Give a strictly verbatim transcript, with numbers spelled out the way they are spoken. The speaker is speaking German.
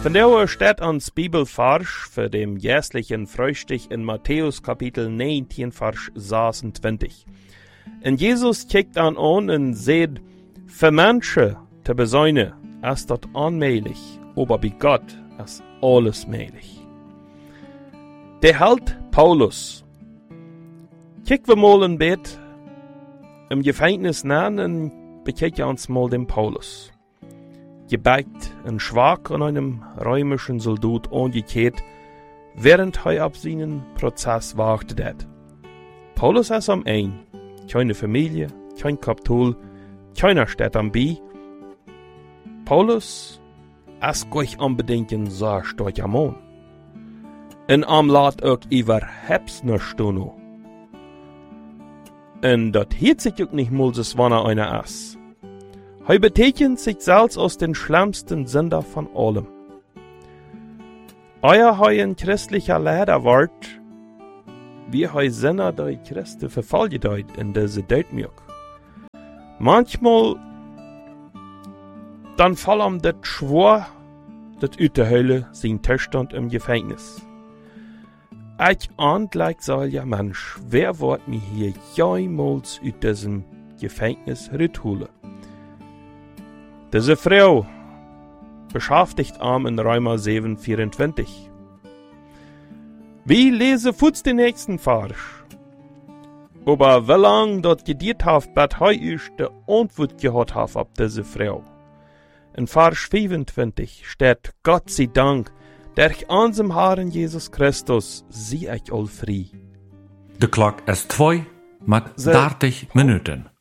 Vandaar steht ans Bibelvers für dem jährlichen Frühstück in Matthäus Kapitel neunzehn, Vers sechsundzwanzig. Und Jesus kijkt an an und sagt, für Menschen te besäune, ist das unmöglich, aber bei Gott ist alles möglich. Der Held Paulus. Kijken wir mal ein bisschen im Gefängnis nach und bekijken uns mal den Paulus. Gebeigt und schwach an einem römischen Soldat angekehrt, während er auf seinen Prozess wartet hat. Paulus ist am ein, keine Familie, kein Kapital, keiner steht am Bi. Paulus ist gleich unbedingt ein sehr starker Mann. Und am laat auch überhaupt nicht tun. Und das hielt sich auch nicht mal so, wenn er einer ist. Er betekent sich selbst als den schlimmsten Sünder von allem. Euer heu ein christlicher Lehrer wart, wie heu Sinner der Christen verfolgt hat in diese Weltmück. Manchmal dann fall ihm das schwor, das Üterhölle sein Zustand im Gefängnis. Ich andleich soll ja Mensch, wer wird mich hier jemals aus diesem Gefängnis retourholen? Diese Frau beschäftigt am in Römer sieben, vierundzwanzig. Wie lese futz den nächsten Vers? Aber wie lang dort gediert haft, bat heu ist der Antwort gehört haft ab diese Frau. In Vers fünfundzwanzig steht, Gott sei Dank, durch unserem Herrn Jesus Christus sie euch all frei. De klok is twee met dertig minuten.